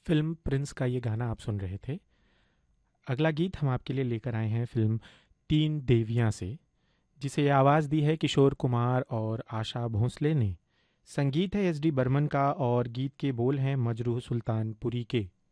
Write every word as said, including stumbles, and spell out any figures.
Film Prince का ये गाना आप सुन रहे थे। अगला गीत हम आपके लिए लेकर आए हैं फ़िल्म तीन देवियाँ से, जिसे ये आवाज़ दी है किशोर कुमार और आशा भोंसले ने। संगीत है एस डी बर्मन का और गीत के बोल हैं मजरूह सुल्तानपुरी के।